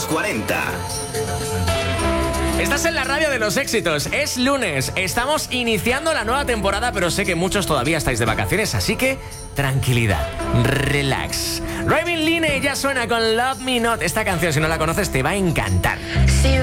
los 40. Estás en la radio de los éxitos. Es lunes, estamos iniciando la nueva temporada, pero sé que muchos todavía estáis de vacaciones, así que tranquilidad, relax. Raven Line ya suena con Love Me Not. Esta canción, si no la conoces, te va a encantar.